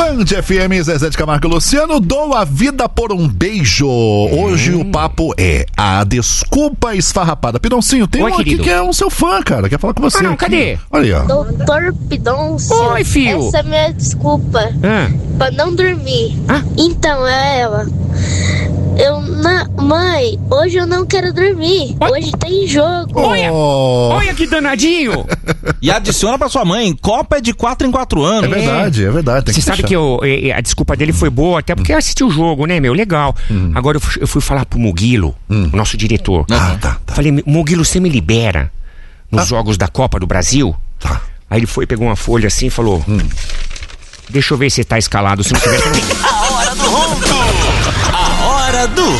Band FM, Zezé de Camargo e Luciano, dou a vida por um beijo. Hoje o papo é a desculpa esfarrapada. Pidoncinho, tem aqui querido, que é um seu fã, cara, quer falar com você. Não, cadê? Olha aí, ó. Doutor Pidoncio. Oi, filho. Essa é a minha desculpa pra não dormir. Então, é ela. Mãe, hoje eu não quero dormir. Hoje tem jogo. Olha que danadinho. E adiciona pra sua mãe, Copa é de 4 em 4 anos. É verdade. Você sabe que a desculpa dele foi boa, até porque eu assisti o jogo, né, meu? Legal. Agora eu fui falar pro Muguilo, o nosso diretor. Tá. Falei, Muguilo, você me libera nos jogos da Copa do Brasil? Tá. Aí ele foi, pegou uma folha assim e falou: deixa eu ver se tá escalado, se não tiver... A hora do ronco! A hora do